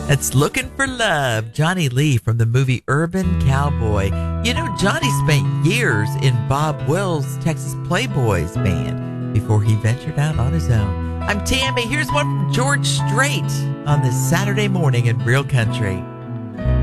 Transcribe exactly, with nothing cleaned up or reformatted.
That's Looking for Love, Johnny Lee from the movie Urban Cowboy. You know, Johnny spent years in Bob Wills' Texas Playboys band before he ventured out on his own. I'm Tammy. Here's one from George Strait on this Saturday morning in Real Country.